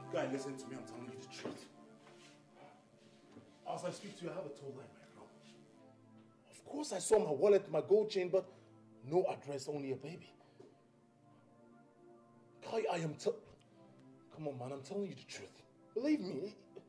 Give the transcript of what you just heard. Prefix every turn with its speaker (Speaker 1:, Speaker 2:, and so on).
Speaker 1: Guy, listen to me, I'm telling you the truth. As I speak to you, I have a total in my room. Of course I saw my wallet, my gold chain, but no address, only a baby. Guy, Come on, man, I'm telling you the truth. Believe me.